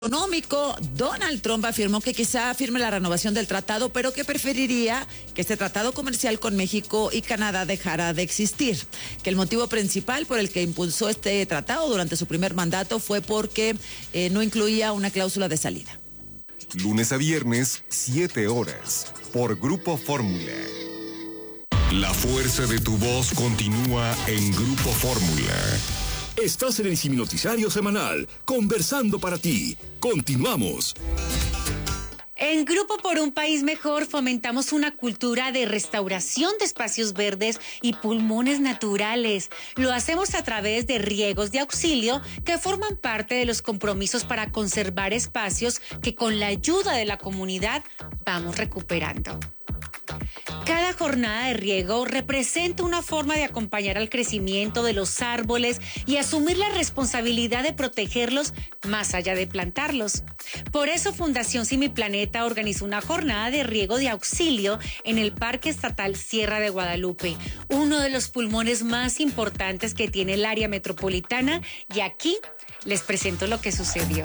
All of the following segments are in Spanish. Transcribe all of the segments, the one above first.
Económico, Donald Trump afirmó que quizá firme la renovación del tratado, pero que preferiría que este tratado comercial con México y Canadá dejara de existir. Que el motivo principal por el que impulsó este tratado durante su primer mandato fue porque no incluía una cláusula de salida. Lunes a viernes, 7 horas, por Grupo Fórmula. La fuerza de tu voz continúa en Grupo Fórmula. Estás en el Ciminoticiario Semanal, conversando para ti. Continuamos. En Grupo por un País Mejor fomentamos una cultura de restauración de espacios verdes y pulmones naturales. Lo hacemos a través de riegos de auxilio que forman parte de los compromisos para conservar espacios que con la ayuda de la comunidad vamos recuperando. Cada jornada de riego representa una forma de acompañar al crecimiento de los árboles y asumir la responsabilidad de protegerlos más allá de plantarlos. Por eso Fundación Semiplaneta organizó una jornada de riego de auxilio en el Parque Estatal Sierra de Guadalupe, uno de los pulmones más importantes que tiene el área metropolitana, y aquí les presento lo que sucedió.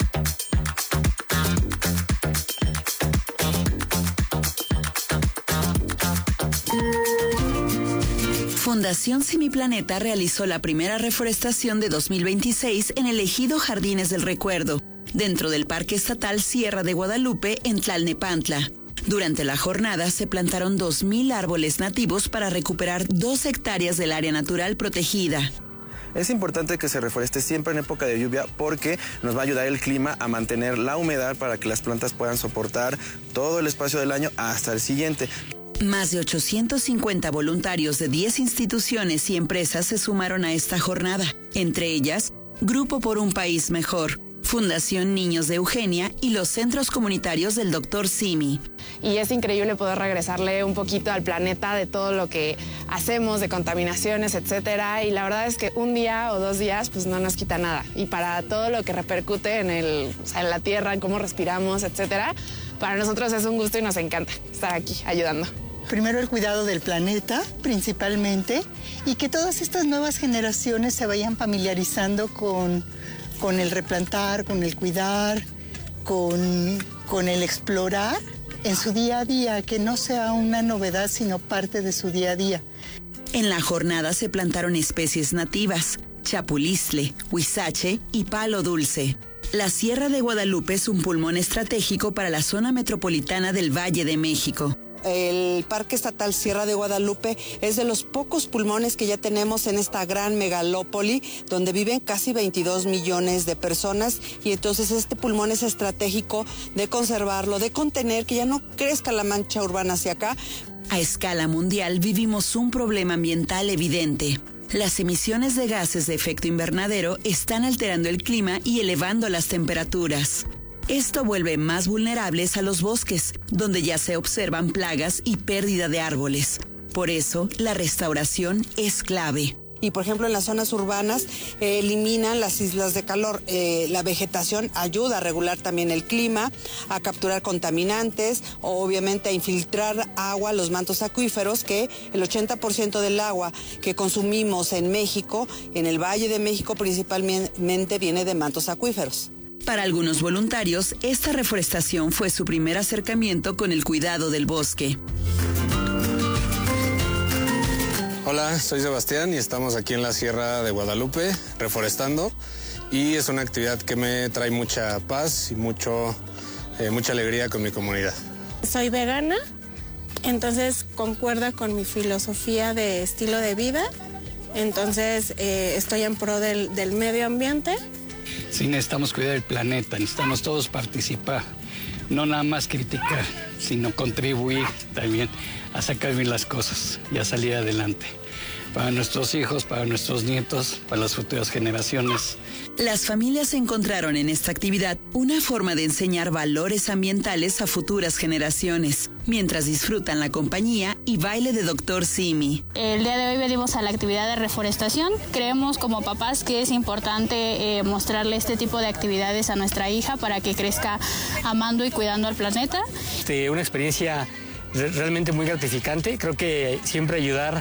Fundación Semiplaneta realizó la primera reforestación de 2026 en el ejido Jardines del Recuerdo, dentro del Parque Estatal Sierra de Guadalupe en Tlalnepantla. Durante la jornada se plantaron 2,000 árboles nativos para recuperar 2 hectáreas del área natural protegida. Es importante que se reforeste siempre en época de lluvia porque nos va a ayudar el clima a mantener la humedad para que las plantas puedan soportar todo el espacio del año hasta el siguiente. Más de 850 voluntarios de 10 instituciones y empresas se sumaron a esta jornada, entre ellas Grupo por un País Mejor, Fundación Niños de Eugenia y los centros comunitarios del Dr. Simi. Y es increíble poder regresarle un poquito al planeta de todo lo que hacemos, de contaminaciones, etcétera. Y la verdad es que un día o 2 días pues no nos quita nada. Y para todo lo que repercute en la tierra, en cómo respiramos, etcétera, para nosotros es un gusto y nos encanta estar aquí ayudando. Primero el cuidado del planeta, principalmente, y que todas estas nuevas generaciones se vayan familiarizando con el replantar, con el cuidar, con el explorar en su día a día, que no sea una novedad, sino parte de su día a día. En la jornada se plantaron especies nativas, chapulistle, huizache y palo dulce. La Sierra de Guadalupe es un pulmón estratégico para la zona metropolitana del Valle de México. El Parque Estatal Sierra de Guadalupe es de los pocos pulmones que ya tenemos en esta gran megalópoli donde viven casi 22 millones de personas, y entonces este pulmón es estratégico de conservarlo, de contener que ya no crezca la mancha urbana hacia acá. A escala mundial vivimos un problema ambiental evidente. Las emisiones de gases de efecto invernadero están alterando el clima y elevando las temperaturas. Esto vuelve más vulnerables a los bosques, donde ya se observan plagas y pérdida de árboles. Por eso, la restauración es clave. Y por ejemplo en las zonas urbanas eliminan las islas de calor. La vegetación ayuda a regular también el clima, a capturar contaminantes, obviamente a infiltrar agua a los mantos acuíferos, que el 80% del agua que consumimos en México, en el Valle de México principalmente, viene de mantos acuíferos. Para algunos voluntarios, esta reforestación fue su primer acercamiento con el cuidado del bosque. Hola, soy Sebastián y estamos aquí en la Sierra de Guadalupe reforestando, y es una actividad que me trae mucha paz y mucha alegría con mi comunidad. Soy vegana, entonces concuerda con mi filosofía de estilo de vida, entonces estoy en pro del medio ambiente. Sí, necesitamos cuidar el planeta, necesitamos todos participar, no nada más criticar, sino contribuir también a sacar bien las cosas y a salir adelante. Para nuestros hijos, para nuestros nietos, para las futuras generaciones. Las familias encontraron en esta actividad una forma de enseñar valores ambientales a futuras generaciones, mientras disfrutan la compañía y baile de Dr. Simi. El día de hoy venimos a la actividad de reforestación. Creemos como papás que es importante mostrarle este tipo de actividades a nuestra hija para que crezca amando y cuidando al planeta. Una experiencia realmente muy gratificante. Creo que siempre ayudar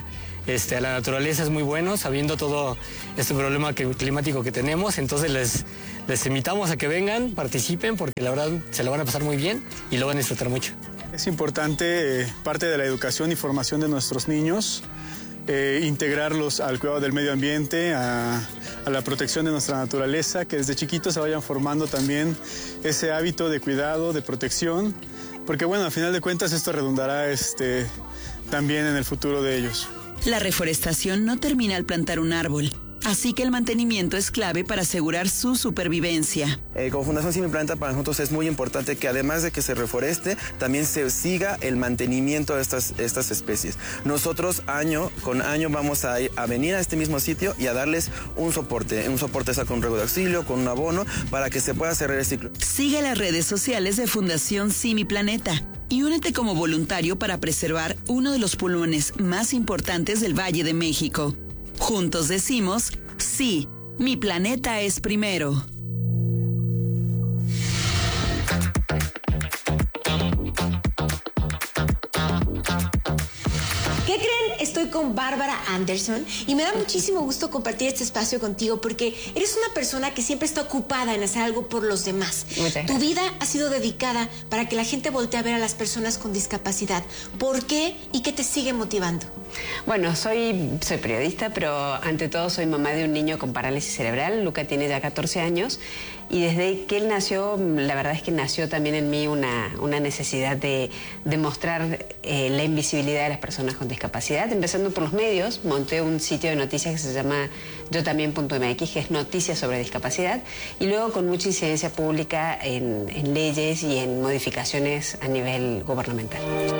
a la naturaleza es muy bueno, sabiendo todo este problema climático que tenemos. Entonces les invitamos a que vengan, participen, porque la verdad se lo van a pasar muy bien y lo van a disfrutar mucho. Es importante, parte de la educación y formación de nuestros niños, integrarlos al cuidado del medio ambiente, a la protección de nuestra naturaleza, que desde chiquitos se vayan formando también ese hábito de cuidado, de protección, porque bueno, al final de cuentas esto redundará también en el futuro de ellos. La reforestación no termina al plantar un árbol, así que el mantenimiento es clave para asegurar su supervivencia. Como Fundación Sí Mi Planeta, para nosotros es muy importante que además de que se reforeste, también se siga el mantenimiento de estas especies. Nosotros año con año vamos a venir a este mismo sitio y a darles un soporte sea con un riego de auxilio, con un abono, para que se pueda cerrar el ciclo. Sigue las redes sociales de Fundación Sí Mi Planeta y únete como voluntario para preservar uno de los pulmones más importantes del Valle de México. Juntos decimos, sí, mi planeta es primero. ¿Qué creen? Estoy con Bárbara Anderson y me da muchísimo gusto compartir este espacio contigo porque eres una persona que siempre está ocupada en hacer algo por los demás. Tu vida ha sido dedicada para que la gente voltee a ver a las personas con discapacidad. ¿Por qué y qué te sigue motivando? Bueno, soy periodista, pero ante todo soy mamá de un niño con parálisis cerebral. Luca tiene ya 14 años y desde que él nació, la verdad es que nació también en mí una necesidad de mostrar la invisibilidad de las personas con discapacidad. Empezando por los medios, monté un sitio de noticias que se llama yotambién.mx, que es noticias sobre discapacidad, y luego con mucha incidencia pública en leyes y en modificaciones a nivel gubernamental.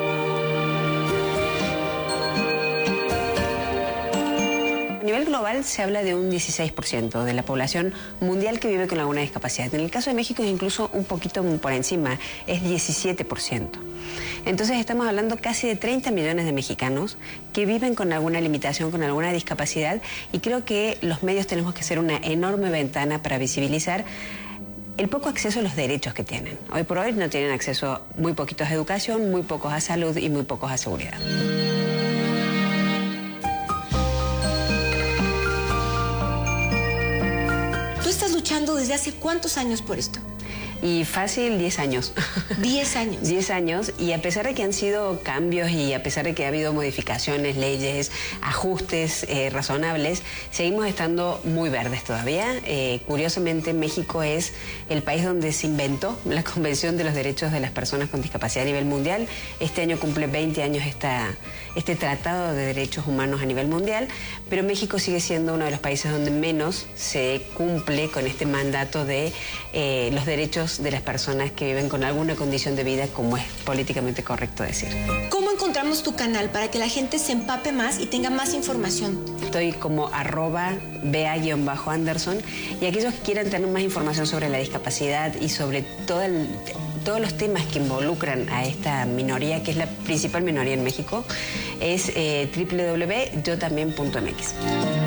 A nivel global se habla de un 16% de la población mundial que vive con alguna discapacidad. En el caso de México es incluso un poquito por encima, es 17%. Entonces estamos hablando casi de 30 millones de mexicanos que viven con alguna limitación, con alguna discapacidad, y creo que los medios tenemos que ser una enorme ventana para visibilizar el poco acceso a los derechos que tienen. Hoy por hoy no tienen acceso muy poquitos a educación, muy pocos a salud y muy pocos a seguridad. ¿Tú estás luchando desde hace cuántos años por esto? Y fácil 10 años. 10 años. 10 años, y a pesar de que han sido cambios y a pesar de que ha habido modificaciones, leyes, ajustes razonables, seguimos estando muy verdes todavía. Curiosamente, México es el país donde se inventó la Convención de los Derechos de las Personas con Discapacidad a nivel mundial. Este año cumple 20 años este Tratado de Derechos Humanos a nivel mundial, pero México sigue siendo uno de los países donde menos se cumple con este mandato de los derechos de las personas que viven con alguna condición de vida, como es políticamente correcto decir. ¿Cómo encontramos tu canal para que la gente se empape más y tenga más información? Estoy como @bea_anderson, y aquellos que quieran tener más información sobre la discapacidad y sobre todos los temas que involucran a esta minoría, que es la principal minoría en México, es www.yotambién.mx.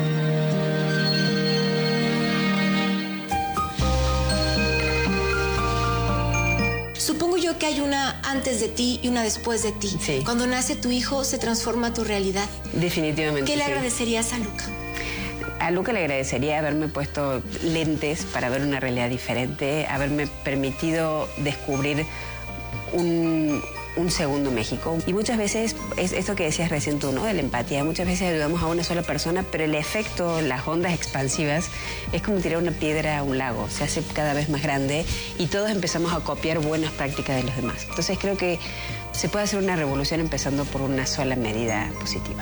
Supongo yo que hay una antes de ti y una después de ti. Sí. Cuando nace tu hijo, se transforma tu realidad. Definitivamente. ¿Qué le sí. agradecerías a Luca? A Luca le agradecería haberme puesto lentes para ver una realidad diferente, haberme permitido descubrir un segundo México. Y muchas veces, es esto que decías recién tú, ¿no? De la empatía. Muchas veces ayudamos a una sola persona, pero el efecto, las ondas expansivas, es como tirar una piedra a un lago. Se hace cada vez más grande y todos empezamos a copiar buenas prácticas de los demás. Entonces creo que se puede hacer una revolución empezando por una sola medida positiva.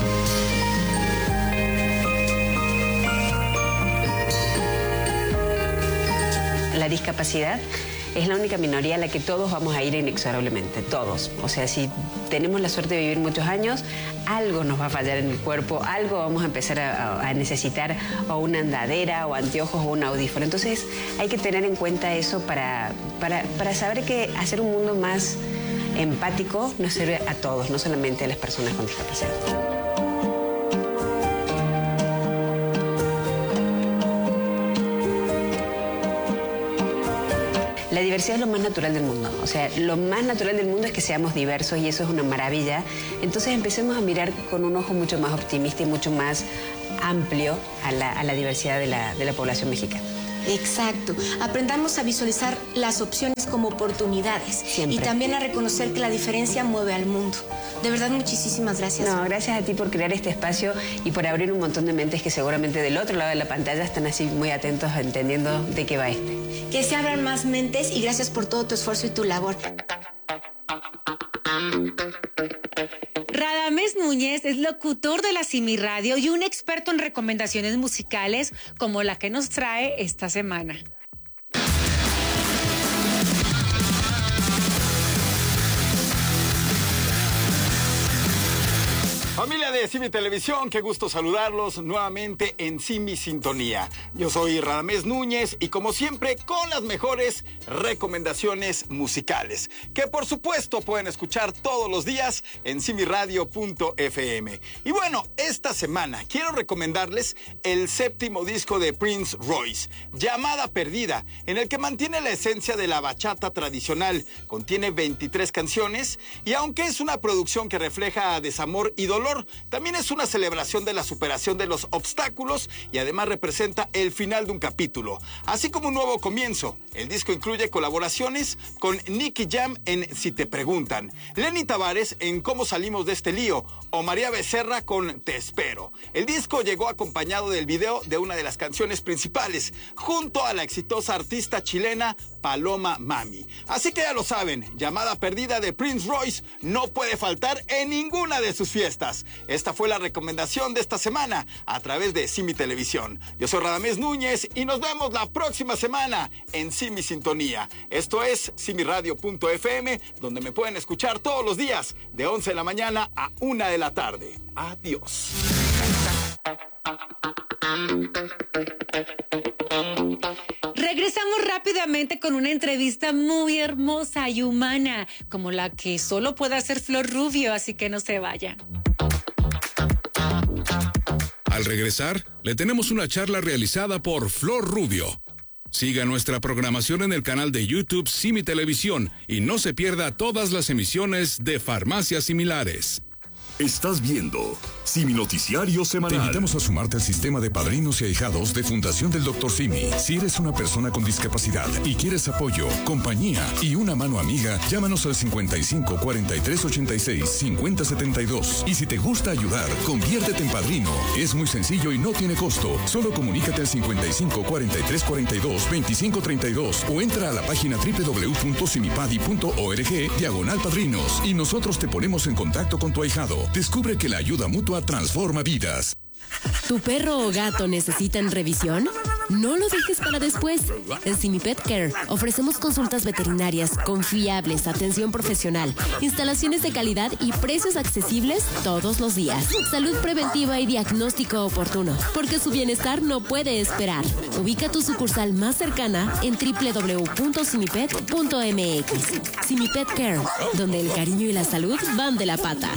La discapacidad es la única minoría a la que todos vamos a ir inexorablemente, todos. O sea, si tenemos la suerte de vivir muchos años, algo nos va a fallar en el cuerpo, algo vamos a empezar a necesitar, o una andadera, o anteojos, o un audífono. Entonces hay que tener en cuenta eso para saber que hacer un mundo más empático nos sirve a todos, no solamente a las personas con discapacidad. La diversidad es lo más natural del mundo. O sea, lo más natural del mundo es que seamos diversos y eso es una maravilla. Entonces empecemos a mirar con un ojo mucho más optimista y mucho más amplio a la diversidad de la población mexicana. Exacto. Aprendamos a visualizar las opciones como oportunidades. Siempre. Y también a reconocer que la diferencia mueve al mundo. De verdad, muchísimas gracias. No, gracias a ti por crear este espacio y por abrir un montón de mentes que seguramente del otro lado de la pantalla están así muy atentos, entendiendo de qué va este. Que se abran más mentes y gracias por todo tu esfuerzo y tu labor. Radamés Núñez es locutor de la Simi Radio y un experto en recomendaciones musicales como la que nos trae esta semana. Familia de Simi Televisión, qué gusto saludarlos nuevamente en Simi Sintonía. Yo soy Radamés Núñez y como siempre con las mejores recomendaciones musicales, que por supuesto pueden escuchar todos los días en simiradio.fm. Y bueno, esta semana quiero recomendarles el 7º disco de Prince Royce, Llamada Perdida, en el que mantiene la esencia de la bachata tradicional. Contiene 23 canciones y aunque es una producción que refleja desamor y dolor, también es una celebración de la superación de los obstáculos y además representa el final de un capítulo, así como un nuevo comienzo. El disco incluye colaboraciones con Nicky Jam en Si Te Preguntan, Lenny Tavares en Cómo Salimos de Este Lío o María Becerra con Te Espero. El disco llegó acompañado del video de una de las canciones principales, junto a la exitosa artista chilena Paloma Mami. Así que ya lo saben, Llamada Perdida de Prince Royce no puede faltar en ninguna de sus fiestas. Esta fue la recomendación de esta semana a través de Simi Televisión. Yo soy Radamés Núñez y nos vemos la próxima semana en Simi Sintonía. Esto es simiradio.fm, donde me pueden escuchar todos los días de 11 de la mañana a 1 de la tarde. Adiós. Regresamos rápidamente con una entrevista muy hermosa y humana, como la que solo puede hacer Flor Rubio, así que no se vaya. Al regresar, le tenemos una charla realizada por Flor Rubio. Siga nuestra programación en el canal de YouTube Simi Televisión y no se pierda todas las emisiones de Farmacias Similares. Estás viendo Simi Noticiario Semanal. Te invitamos a sumarte al sistema de padrinos y ahijados de Fundación del Dr. Simi. Si eres una persona con discapacidad y quieres apoyo, compañía y una mano amiga, llámanos al 55 43 86 50 72. Y si te gusta ayudar, conviértete en padrino. Es muy sencillo y no tiene costo. Solo comunícate al 55 43 42 25 32 o entra a la página www.simipadi.org/padrinos y nosotros te ponemos en contacto con tu ahijado. Descubre que la ayuda mutua transforma vidas. ¿Tu perro o gato necesitan revisión? No lo dejes para después. En Simi Pet Care ofrecemos consultas veterinarias confiables, atención profesional, instalaciones de calidad y precios accesibles todos los días. Salud preventiva y diagnóstico oportuno, porque su bienestar no puede esperar. Ubica tu sucursal más cercana en www.simipet.mx. Simi Pet Care, donde el cariño y la salud van de la pata.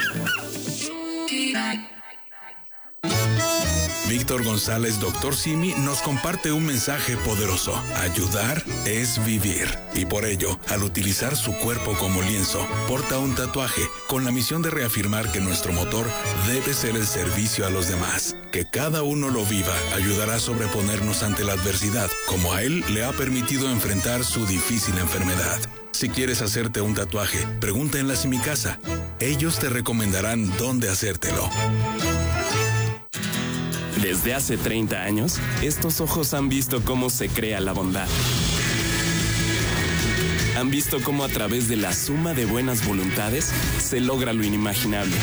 Víctor González, Dr. Simi, nos comparte un mensaje poderoso. Ayudar es vivir. Y por ello, al utilizar su cuerpo como lienzo, porta un tatuaje con la misión de reafirmar que nuestro motor debe ser el servicio a los demás. Que cada uno lo viva ayudará a sobreponernos ante la adversidad, como a él le ha permitido enfrentar su difícil enfermedad. Si quieres hacerte un tatuaje, pregunta en la Simicasa. Ellos te recomendarán dónde hacértelo. Desde hace 30 años, estos ojos han visto cómo se crea la bondad. Han visto cómo a través de la suma de buenas voluntades se logra lo inimaginable.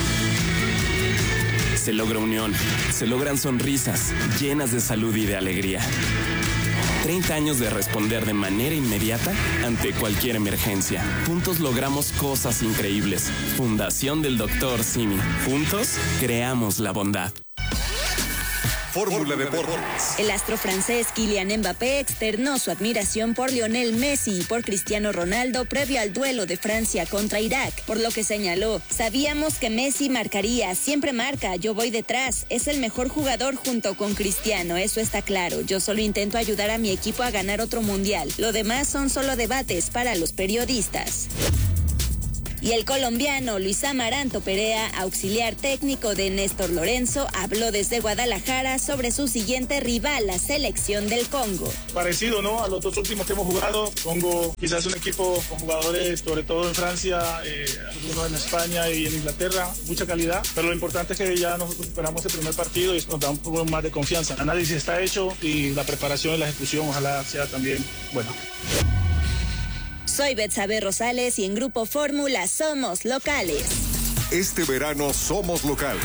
Se logra unión, se logran sonrisas llenas de salud y de alegría. 30 años de responder de manera inmediata ante cualquier emergencia. Juntos logramos cosas increíbles. Fundación del Dr. Simi. Juntos creamos la bondad. Fórmula Deportes. El astro francés Kylian Mbappé externó su admiración por Lionel Messi y por Cristiano Ronaldo previo al duelo de Francia contra Irak, por lo que señaló: sabíamos que Messi marcaría, siempre marca, yo voy detrás, es el mejor jugador junto con Cristiano, eso está claro, yo solo intento ayudar a mi equipo a ganar otro mundial, lo demás son solo debates para los periodistas. Y el colombiano Luis Amaranto Perea, auxiliar técnico de Néstor Lorenzo, habló desde Guadalajara sobre su siguiente rival, la selección del Congo. Parecido, ¿no?, a los dos últimos que hemos jugado. Congo quizás un equipo con jugadores, sobre todo en Francia, algunos en España y en Inglaterra, mucha calidad, pero lo importante es que ya nosotros superamos el primer partido y nos da un poco más de confianza. El análisis está hecho y la preparación y la ejecución ojalá sea también buena. Soy Betsabe Rosales y en Grupo Fórmula somos locales. Este verano somos locales.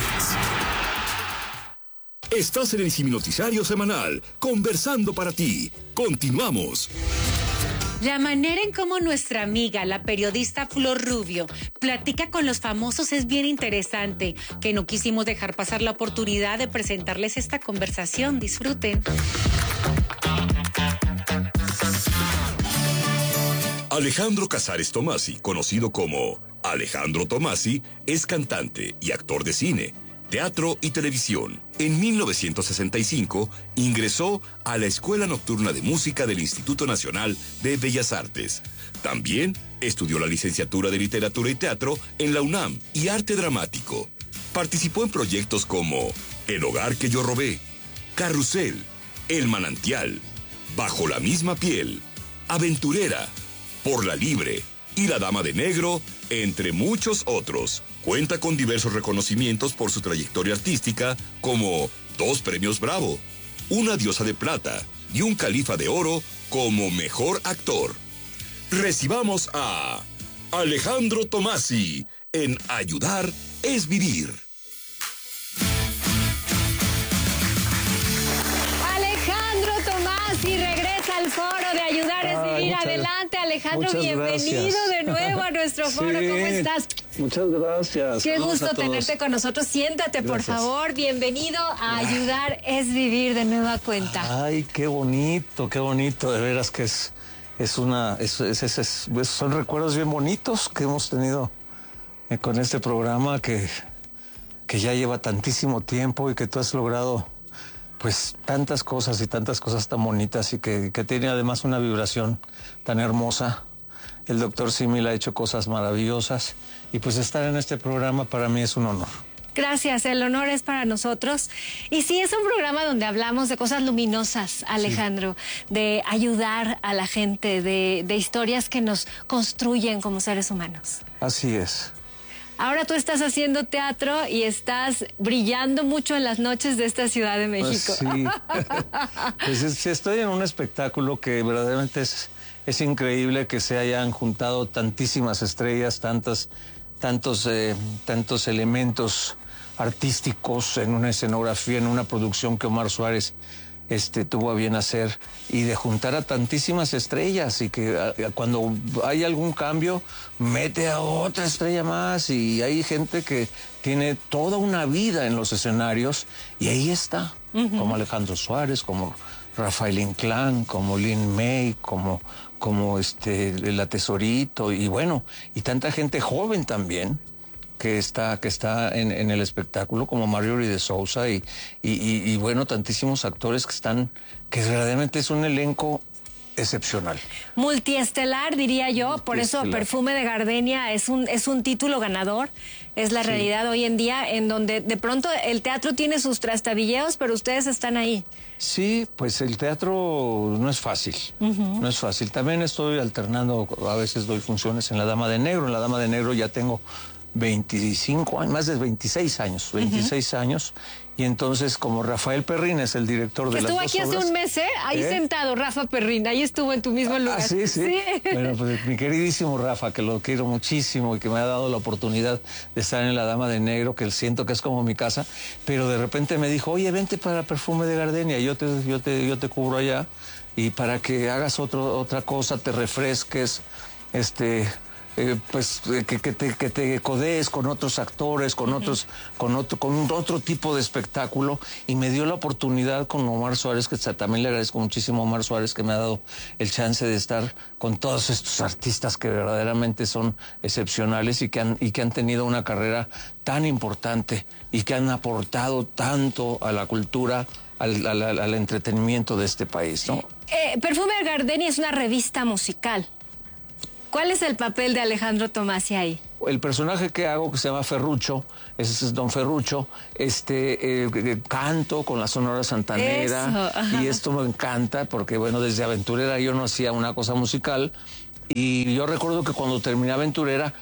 Estás en el Seminoticiario Semanal, conversando para ti. Continuamos. La manera en cómo nuestra amiga, la periodista Flor Rubio, platica con los famosos es bien interesante, que no quisimos dejar pasar la oportunidad de presentarles esta conversación. Disfruten. Alejandro Casares Tomasi, conocido como Alejandro Tomasi, es cantante y actor de cine, teatro y televisión. En 1965 ingresó a la Escuela Nocturna de Música del Instituto Nacional de Bellas Artes. También estudió la licenciatura de Literatura y Teatro en la UNAM y Arte Dramático. Participó en proyectos como El Hogar que yo robé, Carrusel, El Manantial, Bajo la misma piel, Aventurera, Por la Libre y La Dama de Negro, entre muchos otros. Cuenta con diversos reconocimientos por su trayectoria artística, como 2 premios Bravo, una Diosa de Plata y un Califa de Oro como mejor actor. Recibamos a Alejandro Tomasi en Ayudar es Vivir. Y regresa al foro de Ayudar es Vivir. Adelante, Alejandro, bienvenido de nuevo a nuestro foro. Sí, ¿cómo estás? Muchas gracias. Qué gusto tenerte con nosotros. Siéntate, por favor. Bienvenido a Ayudar es Vivir de nueva cuenta. Ay, qué bonito, de veras que son recuerdos bien bonitos que hemos tenido con este programa que ya lleva tantísimo tiempo y que tú has logrado pues tantas cosas y tantas cosas tan bonitas y que tiene además una vibración tan hermosa. El doctor Simi ha hecho cosas maravillosas y pues estar en este programa para mí es un honor. Gracias, el honor es para nosotros. Y sí, es un programa donde hablamos de cosas luminosas, Alejandro, sí, de ayudar a la gente, de historias que nos construyen como seres humanos. Así es. Ahora tú estás haciendo teatro y estás brillando mucho en las noches de esta Ciudad de México. Sí. Pues estoy en un espectáculo que verdaderamente es increíble que se hayan juntado tantísimas estrellas, tantos elementos artísticos en una escenografía, en una producción que Omar Suárez tuvo a bien hacer, y de juntar a tantísimas estrellas y que cuando hay algún cambio mete a otra estrella más, y hay gente que tiene toda una vida en los escenarios y ahí está, como Alejandro Suárez, como Rafael Inclán, como Lin May, como La Tesorito, y bueno, y tanta gente joven también que está en el espectáculo, como Marjorie de Sousa y bueno, tantísimos actores que verdaderamente es un elenco excepcional. Multiestelar, diría yo, por eso Perfume de Gardenia es un título ganador. Es la realidad hoy en día, en donde de pronto el teatro tiene sus trastabilleos, pero ustedes están ahí. Sí, pues el teatro no es fácil, no es fácil. También estoy alternando, a veces doy funciones en La Dama de Negro. En La Dama de Negro ya tengo 25 años, más de 26 años, y entonces como Rafael Perrín es el director de las dos obras. Estuvo aquí hace un mes, ahí sentado, Rafa Perrín, ahí estuvo en tu mismo lugar. Sí. Bueno, pues mi queridísimo Rafa, que lo quiero muchísimo y que me ha dado la oportunidad de estar en La Dama de Negro, que siento que es como mi casa, pero de repente me dijo, oye, vente para Perfume de Gardenia, yo te cubro allá, y para que hagas otra cosa, te refresques, que te codees con otros actores, con otro tipo de espectáculo, y me dio la oportunidad con Omar Suárez, que también le agradezco muchísimo a Omar Suárez, que me ha dado el chance de estar con todos estos artistas que verdaderamente son excepcionales y que han tenido una carrera tan importante y que han aportado tanto a la cultura, al entretenimiento de este país, ¿no? Perfume Gardenia es una revista musical. ¿Cuál es el papel de Alejandro Tommasi ahí? El personaje que hago, que se llama Ferrucho, ese es Don Ferrucho, canto con la Sonora Santanera. Eso, y esto me encanta porque, bueno, desde Aventurera yo no hacía una cosa musical, y yo recuerdo que cuando terminé Aventurera,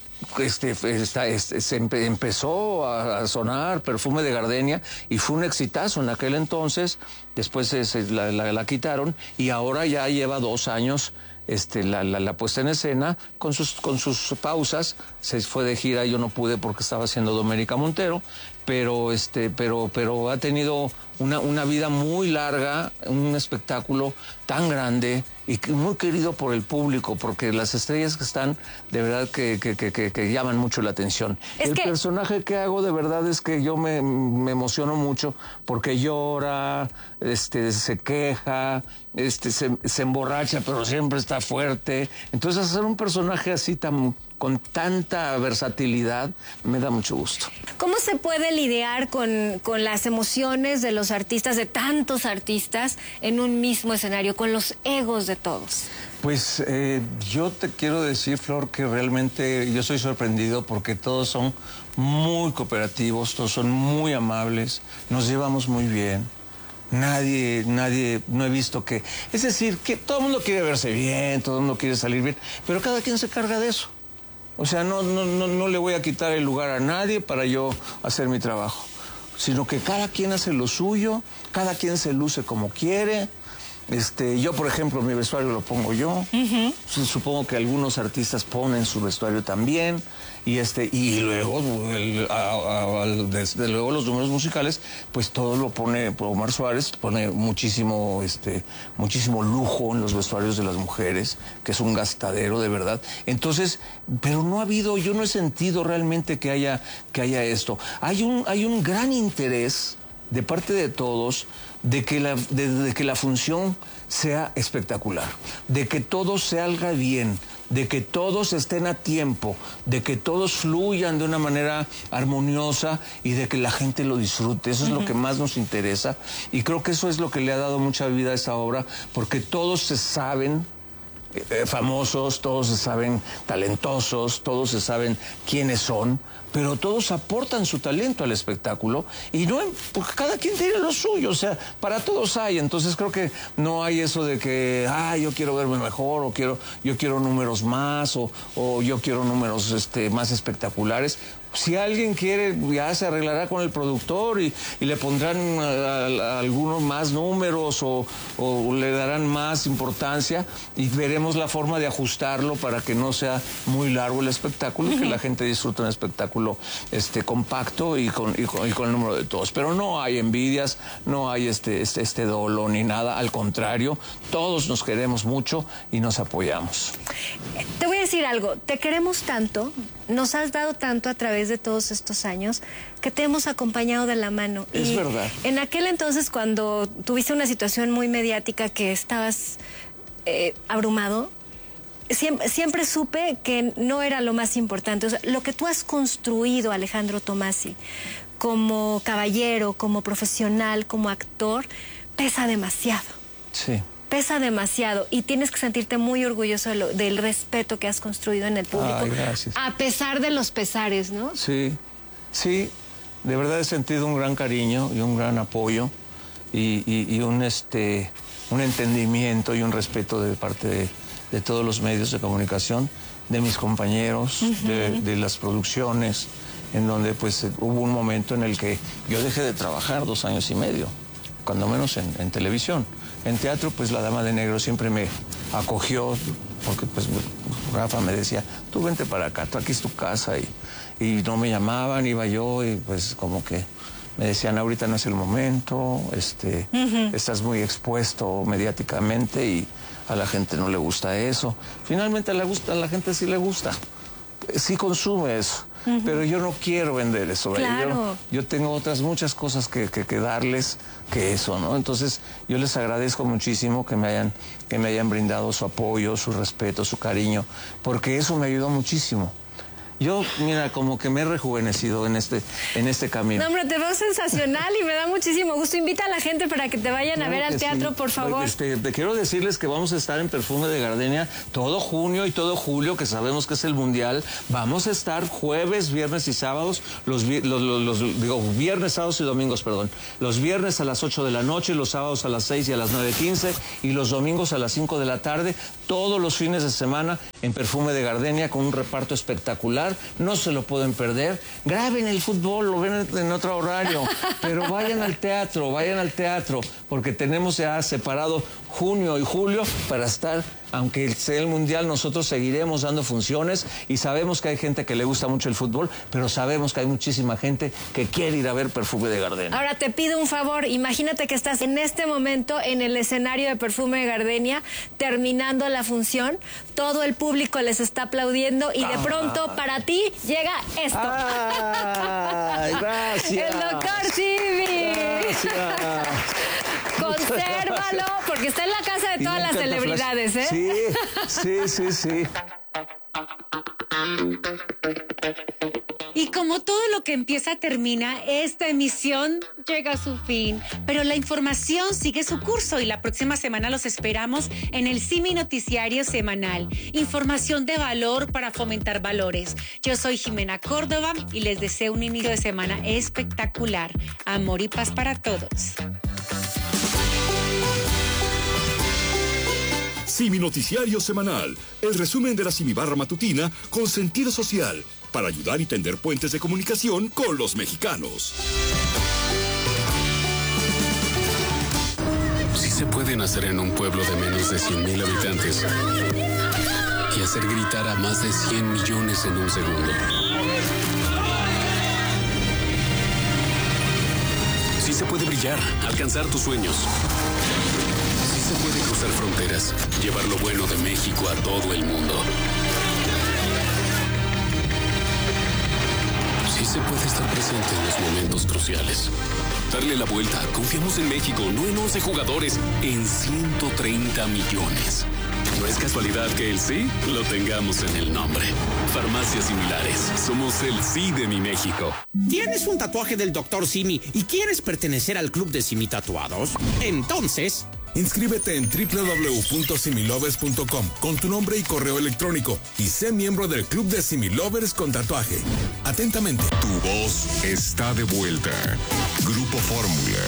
empezó a sonar Perfume de Gardenia y fue un exitazo en aquel entonces. Después la quitaron y ahora ya lleva 2 años la puesta en escena con sus pausas. Se fue de gira, yo no pude porque estaba haciendo Doménica Montero, pero ha tenido una vida muy larga, un espectáculo tan grande y muy querido por el público, porque las estrellas que están, de verdad que llaman mucho la atención. Personaje que hago, de verdad, es que yo me emociono mucho porque llora, se queja, se emborracha, pero siempre está fuerte. Entonces, hacer un personaje así con tanta versatilidad me da mucho gusto. ¿Cómo se puede lidiar con las emociones de los artistas, de tantos artistas, en un mismo escenario, con los egos de todos? Pues yo te quiero decir, Flor, que realmente yo soy sorprendido porque todos son muy cooperativos, todos son muy amables, nos llevamos muy bien. Nadie, no he visto que... Es decir, que todo el mundo quiere verse bien, todo el mundo quiere salir bien, pero cada quien se carga de eso. O sea, no le voy a quitar el lugar a nadie para yo hacer mi trabajo, sino que cada quien hace lo suyo, cada quien se luce como quiere. Yo, por ejemplo, mi vestuario lo pongo yo. Supongo que algunos artistas ponen su vestuario también. Y luego, desde luego, los números musicales, pues todo lo pone Omar Suárez, pone muchísimo lujo en los vestuarios de las mujeres, que es un gastadero de verdad. Entonces, pero yo no he sentido realmente que haya esto. Hay un gran interés de parte de todos de que la función sea espectacular, de que todo salga bien, de que todos estén a tiempo, de que todos fluyan de una manera armoniosa y de que la gente lo disfrute. Eso es lo que más nos interesa, y creo que eso es lo que le ha dado mucha vida a esta obra, porque todos se saben famosos, todos se saben talentosos, todos se saben quiénes son, pero todos aportan su talento al espectáculo y porque cada quien tiene lo suyo, o sea, para todos hay. Entonces creo que no hay eso de que yo quiero verme mejor, o yo quiero números más, o yo quiero números más espectaculares. Si alguien quiere, ya se arreglará con el productor y le pondrán algunos más números o le darán más importancia, y veremos la forma de ajustarlo para que no sea muy largo el espectáculo y que la gente disfrute un espectáculo compacto y con el número de todos. Pero no hay envidias, no hay este dolo ni nada, al contrario, todos nos queremos mucho y nos apoyamos. Te voy a decir algo, te queremos tanto, nos has dado tanto a través de todos estos años, que te hemos acompañado de la mano. Es verdad. En aquel entonces, cuando tuviste una situación muy mediática, que estabas abrumado, siempre supe que no era lo más importante. O sea, lo que tú has construido, Alejandro Tommasi, como caballero, como profesional, como actor, pesa demasiado. Sí. Pesa demasiado, y tienes que sentirte muy orgulloso del respeto que has construido en el público. Ay, gracias. A pesar de los pesares, ¿no? Sí, de verdad he sentido un gran cariño y un gran apoyo y un entendimiento y un respeto de parte de todos los medios de comunicación, de mis compañeros, de las producciones, en donde pues hubo un momento en el que yo dejé de trabajar 2 años y medio, cuando menos en televisión. En teatro, pues La Dama de Negro siempre me acogió, porque pues Rafa me decía, tú vente para acá, tú aquí es tu casa, y no me llamaban, iba yo, y pues como que me decían, ahorita no es el momento, estás muy expuesto mediáticamente, y a la gente no le gusta eso. Finalmente a la gente sí le gusta, sí consume eso. Pero yo no quiero vender eso. Claro. Yo tengo muchas cosas que darles que eso, ¿no? Entonces, yo les agradezco muchísimo que me hayan brindado su apoyo, su respeto, su cariño, porque eso me ayudó muchísimo. Yo, mira, como que me he rejuvenecido en este camino. No, hombre, te veo sensacional y me da muchísimo gusto. Invita a la gente para que te vayan a ver al teatro, sí. Por favor. Te quiero decirles que vamos a estar en Perfume de Gardenia todo junio y todo julio, que sabemos que es el Mundial. Vamos a estar jueves, viernes y sábados, viernes, sábados y domingos, perdón. Los viernes a las 8 de la noche, los sábados a las 6 y a las 9:15 y los domingos a las 5 de la tarde, todos los fines de semana en Perfume de Gardenia con un reparto espectacular. No se lo pueden perder. Graben el fútbol, lo ven en otro horario, pero vayan al teatro, porque tenemos ya separado junio y julio para estar, aunque sea el Mundial, nosotros seguiremos dando funciones y sabemos que hay gente que le gusta mucho el fútbol, pero sabemos que hay muchísima gente que quiere ir a ver Perfume de Gardenia. Ahora te pido un favor, imagínate que estás en este momento en el escenario de Perfume de Gardenia, terminando la función, todo el público les está aplaudiendo y de pronto para ti llega esto. ¡Ay, gracias! El doctor Simi. Gracias. Consérvalo, porque está en la casa de todas las celebridades, ¿eh? Sí. Y como todo lo que empieza termina, esta emisión llega a su fin. Pero la información sigue su curso y la próxima semana los esperamos en el Simi Noticiario Semanal. Información de valor para fomentar valores. Yo soy Jimena Córdoba y les deseo un inicio de semana espectacular. Amor y paz para todos. Simi Noticiario Semanal, el resumen de la Simi Barra Matutina con sentido social, para ayudar y tender puentes de comunicación con los mexicanos. Sí se puede nacer en un pueblo de menos de 100,000 habitantes y hacer gritar a más de 100 millones en un segundo. Sí se puede brillar, alcanzar tus sueños. Se puede cruzar fronteras, llevar lo bueno de México a todo el mundo. Sí se puede estar presente en los momentos cruciales. Darle la vuelta. Confiamos en México, no en 11 jugadores, en 130 millones. No es casualidad que el sí lo tengamos en el nombre. Farmacias Similares. Somos el sí de mi México. ¿Tienes un tatuaje del Dr. Simi y quieres pertenecer al club de Simi Tatuados? Entonces, inscríbete en www.similovers.com con tu nombre y correo electrónico y sé miembro del club de Similovers con tatuaje. Atentamente. Tu voz está de vuelta. Grupo Fórmula.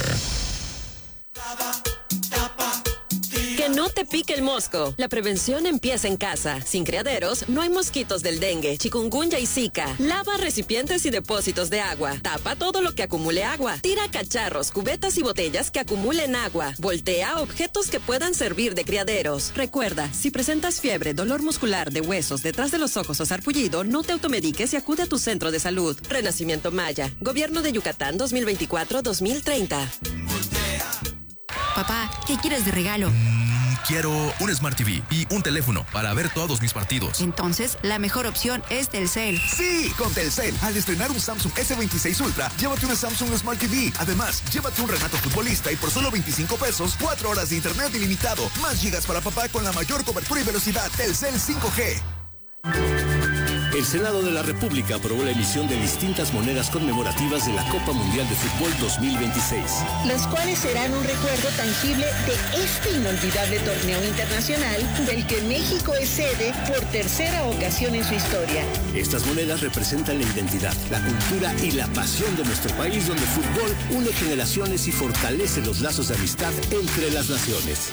Que no te pique el mosco. La prevención empieza en casa. Sin criaderos, no hay mosquitos del dengue, chikungunya y zika. Lava recipientes y depósitos de agua. Tapa todo lo que acumule agua. Tira cacharros, cubetas y botellas que acumulen agua. Voltea objetos que puedan servir de criaderos. Recuerda, si presentas fiebre, dolor muscular de huesos, detrás de los ojos o sarpullido, no te automediques y acude a tu centro de salud. Renacimiento Maya. Gobierno de Yucatán 2024-2030. Papá, ¿qué quieres de regalo? Quiero un Smart TV y un teléfono para ver todos mis partidos. Entonces, la mejor opción es Telcel. Sí, con Telcel. Al estrenar un Samsung S26 Ultra, llévate una Samsung Smart TV. Además, llévate un Renato Futbolista y por solo 25 pesos, 4 horas de internet ilimitado. Más gigas para papá con la mayor cobertura y velocidad. Telcel 5G. El Senado de la República aprobó la emisión de distintas monedas conmemorativas de la Copa Mundial de Fútbol 2026. Los cuales serán un recuerdo tangible de este inolvidable torneo internacional del que México es sede por tercera ocasión en su historia. Estas monedas representan la identidad, la cultura y la pasión de nuestro país, donde el fútbol une generaciones y fortalece los lazos de amistad entre las naciones.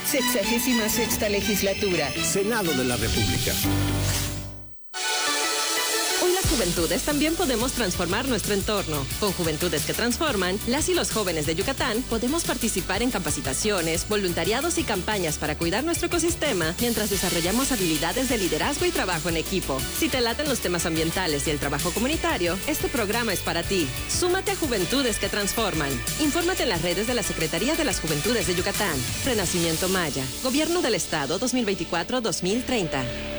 66ª legislatura. Senado de la República. Juventudes también podemos transformar nuestro entorno. Con Juventudes que Transforman, las y los jóvenes de Yucatán podemos participar en capacitaciones, voluntariados y campañas para cuidar nuestro ecosistema mientras desarrollamos habilidades de liderazgo y trabajo en equipo. Si te laten los temas ambientales y el trabajo comunitario, este programa es para ti. Súmate a Juventudes que Transforman. Infórmate en las redes de la Secretaría de las Juventudes de Yucatán. Renacimiento Maya. Gobierno del Estado 2024-2030.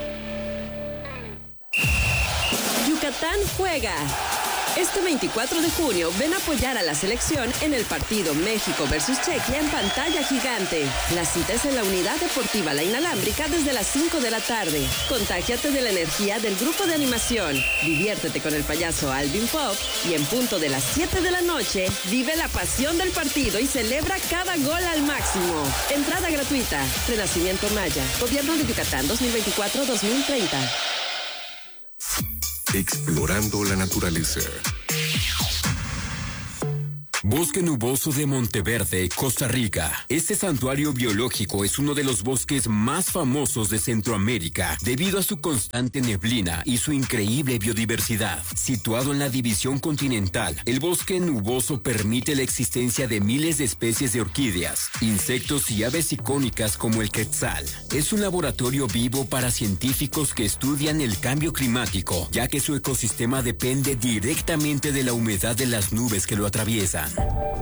Yucatán juega. Este 24 de junio ven a apoyar a la selección en el partido México versus Chequia en pantalla gigante. La cita es en la Unidad Deportiva La Inalámbrica desde las 5 de la tarde. Contágiate de la energía del grupo de animación. Diviértete con el payaso Alvin Pop y en punto de las 7 de la noche vive la pasión del partido y celebra cada gol al máximo. Entrada gratuita. Renacimiento Maya. Gobierno de Yucatán 2024-2030. Explorando la naturaleza. Bosque Nuboso de Monteverde, Costa Rica. Este santuario biológico es uno de los bosques más famosos de Centroamérica debido a su constante neblina y su increíble biodiversidad. Situado en la división continental, el bosque nuboso permite la existencia de miles de especies de orquídeas, insectos y aves icónicas como el quetzal. Es un laboratorio vivo para científicos que estudian el cambio climático, ya que su ecosistema depende directamente de la humedad de las nubes que lo atraviesan.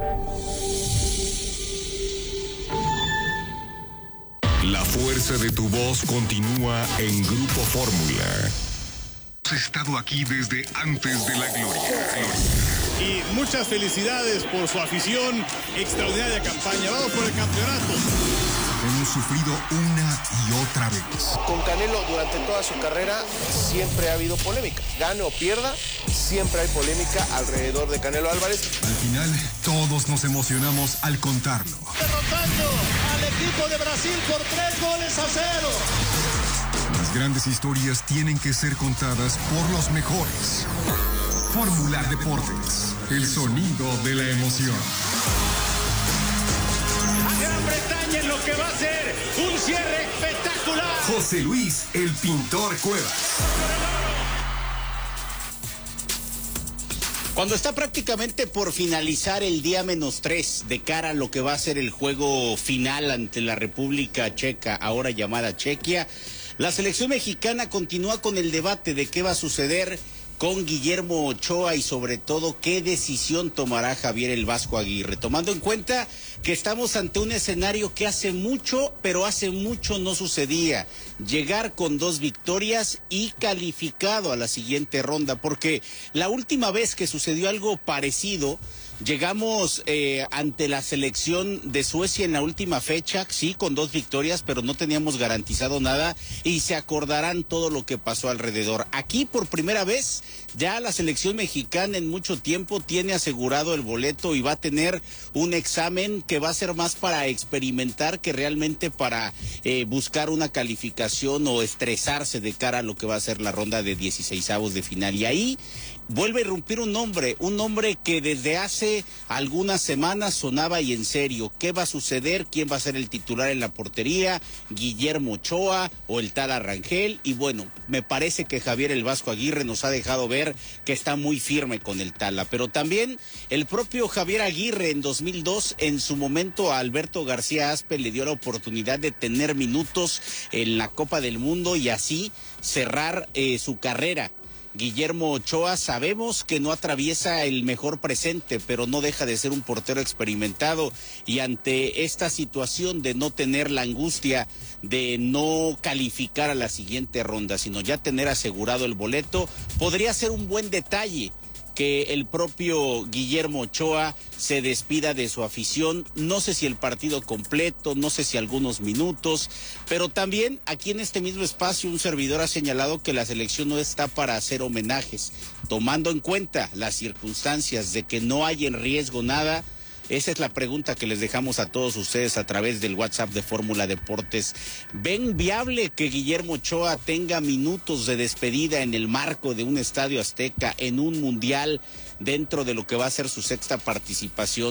La fuerza de tu voz continúa en Grupo Fórmula. Has estado aquí desde antes de la gloria. Y muchas felicidades por su afición, extraordinaria campaña. Vamos por el campeonato. Hemos sufrido una y otra vez. Con Canelo durante toda su carrera siempre ha habido polémica. Gane o pierda, siempre hay polémica alrededor de Canelo Álvarez. Al final, todos nos emocionamos al contarlo. Derrotando al equipo de Brasil por 3-0. Las grandes historias tienen que ser contadas por los mejores. Fórmula Deportes, el sonido de la emoción. Gran Bretaña en lo que va a ser un cierre espectacular. José Luis, el Pintor Cuevas. Cuando está prácticamente por finalizar el día -3 de cara a lo que va a ser el juego final ante la República Checa, ahora llamada Chequia, la selección mexicana continúa con el debate de qué va a suceder con Guillermo Ochoa y sobre todo qué decisión tomará Javier el Vasco Aguirre, tomando en cuenta que estamos ante un escenario que hace mucho, pero hace mucho no sucedía, llegar con 2 victorias y calificado a la siguiente ronda, porque la última vez que sucedió algo parecido, llegamos ante la selección de Suecia en la última fecha, sí, con 2 victorias, pero no teníamos garantizado nada y se acordarán todo lo que pasó alrededor. Aquí por primera vez ya la selección mexicana en mucho tiempo tiene asegurado el boleto y va a tener un examen que va a ser más para experimentar que realmente para buscar una calificación o estresarse de cara a lo que va a ser la ronda de 16avos de final. Y ahí vuelve a irrumpir un nombre que desde hace algunas semanas sonaba y en serio. ¿Qué va a suceder? ¿Quién va a ser el titular en la portería? ¿Guillermo Ochoa o el Tala Rangel? Y bueno, me parece que Javier el Vasco Aguirre nos ha dejado ver que está muy firme con el Tala, pero también el propio Javier Aguirre en 2002, en su momento a Alberto García Aspe le dio la oportunidad de tener minutos en la Copa del Mundo y así cerrar su carrera. Guillermo Ochoa sabemos que no atraviesa el mejor presente, pero no deja de ser un portero experimentado y ante esta situación de no tener la angustia de no calificar a la siguiente ronda, sino ya tener asegurado el boleto, podría ser un buen detalle que el propio Guillermo Ochoa se despida de su afición, no sé si el partido completo, no sé si algunos minutos, pero también aquí en este mismo espacio un servidor ha señalado que la selección no está para hacer homenajes, tomando en cuenta las circunstancias de que no hay en riesgo nada. Esa es la pregunta que les dejamos a todos ustedes a través del WhatsApp de Fórmula Deportes. ¿Ven viable que Guillermo Ochoa tenga minutos de despedida en el marco de un estadio azteca, en un mundial, dentro de lo que va a ser su 6ª participación?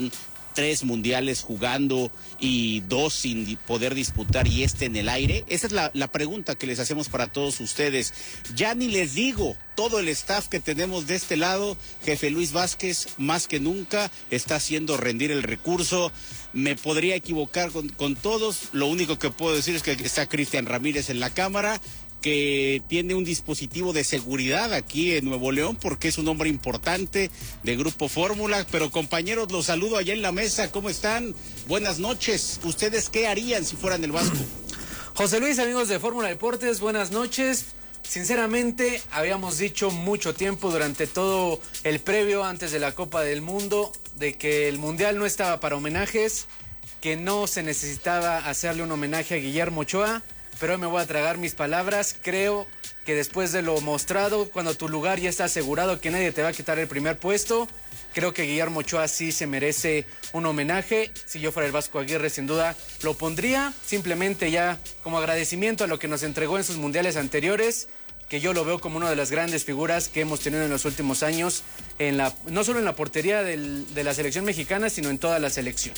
3 mundiales jugando y 2 sin poder disputar y en el aire? Esa es la pregunta que les hacemos para todos ustedes. Ya ni les digo, todo el staff que tenemos de este lado, jefe Luis Vázquez, más que nunca está haciendo rendir el recurso. Me podría equivocar con todos, lo único que puedo decir es que está Cristian Ramírez en la cámara, que tiene un dispositivo de seguridad aquí en Nuevo León porque es un hombre importante de Grupo Fórmula. Pero compañeros, los saludo allá en la mesa, ¿cómo están? Buenas noches. ¿Ustedes qué harían si fueran el Vasco? José Luis, amigos de Fórmula Deportes, buenas noches. Sinceramente, habíamos dicho mucho tiempo durante todo el previo antes de la Copa del Mundo de que el Mundial no estaba para homenajes, que no se necesitaba hacerle un homenaje a Guillermo Ochoa. Pero hoy me voy a tragar mis palabras. Creo que después de lo mostrado, cuando tu lugar ya está asegurado, que nadie te va a quitar el primer puesto, creo que Guillermo Ochoa sí se merece un homenaje. Si yo fuera el Vasco Aguirre, sin duda lo pondría, simplemente ya como agradecimiento a lo que nos entregó en sus mundiales anteriores, que yo lo veo como una de las grandes figuras que hemos tenido en los últimos años, no solo en la portería de la selección mexicana, sino en toda la selección.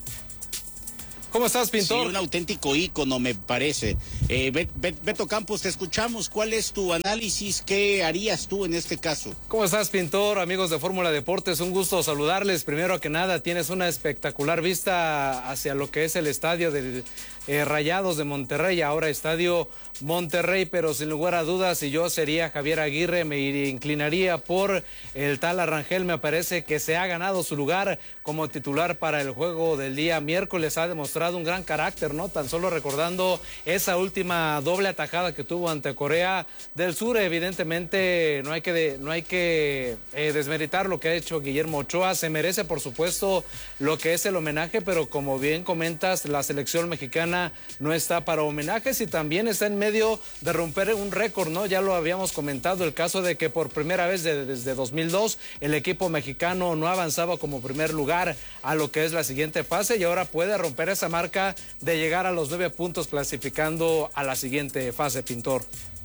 ¿Cómo estás, Pintor? Sí, un auténtico ícono, me parece. Beto Campos, te escuchamos. ¿Cuál es tu análisis? ¿Qué harías tú en este caso? ¿Cómo estás, Pintor? Amigos de Fórmula Deportes, un gusto saludarles. Primero que nada, tienes una espectacular vista hacia lo que es el estadio del Rayados de Monterrey, ahora Estadio Monterrey, pero sin lugar a dudas, si yo sería Javier Aguirre, me inclinaría por el tal Arrangel. Me parece que se ha ganado su lugar como titular para el juego del día miércoles. Ha demostrado un gran carácter, ¿no? Tan solo recordando esa última doble atajada que tuvo ante Corea del Sur. Evidentemente no hay que desmeritar lo que ha hecho Guillermo Ochoa. Se merece, por supuesto, lo que es el homenaje, pero como bien comentas, la selección mexicana no está para homenajes y también está en medio de romper un récord, ¿no? Ya lo habíamos comentado, el caso de que por primera vez desde 2002 el equipo mexicano no avanzaba como primer lugar a lo que es la siguiente fase y ahora puede romper esa marca de llegar a los 9 puntos clasificando a la siguiente fase, Pintor.